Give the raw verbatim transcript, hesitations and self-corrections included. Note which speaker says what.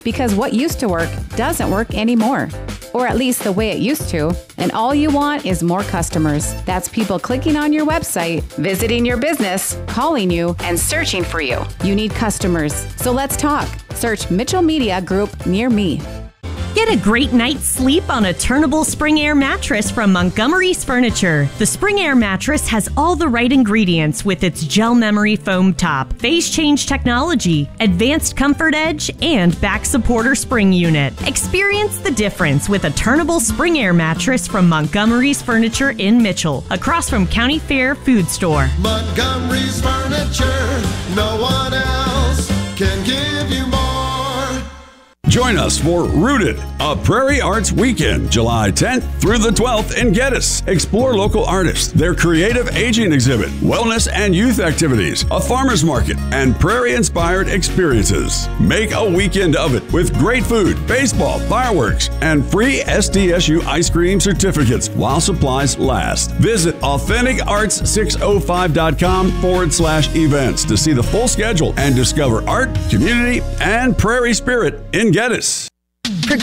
Speaker 1: Because what used to work doesn't work anymore. Or at least the way it used to. And all you want is more customers. That's people clicking on your website, visiting your business, calling you, and searching for you. You need customers. So let's talk. Search Mitchell Media Group near me.
Speaker 2: Get a great night's sleep on a turnable Spring Air mattress from Montgomery's Furniture. The Spring Air mattress has all the right ingredients with its gel memory foam top, phase change technology, advanced comfort edge, and back supporter spring unit. Experience the difference with a turnable Spring Air mattress from Montgomery's Furniture in Mitchell, across from County Fair Food Store.
Speaker 3: Montgomery's Furniture, no one else can give you more.
Speaker 4: Join us for Rooted, a Prairie Arts Weekend, July tenth through the twelfth in Geddes. Explore local artists, their creative aging exhibit, wellness and youth activities, a farmer's market, and prairie-inspired experiences. Make a weekend of it with great food, baseball, fireworks, and free S D S U ice cream certificates while supplies last. Visit authentic arts six oh five dot com forward slash events to see the full schedule and discover art, community, and prairie spirit in Geddes.